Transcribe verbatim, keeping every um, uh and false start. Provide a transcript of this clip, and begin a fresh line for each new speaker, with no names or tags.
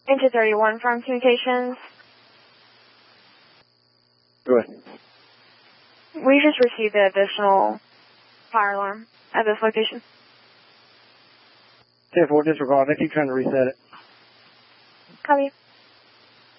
Into thirty-one Farm Communications.
Go ahead.
We just received the additional fire alarm at this location.
ten four, disregard. They keep trying to reset it.
Copy.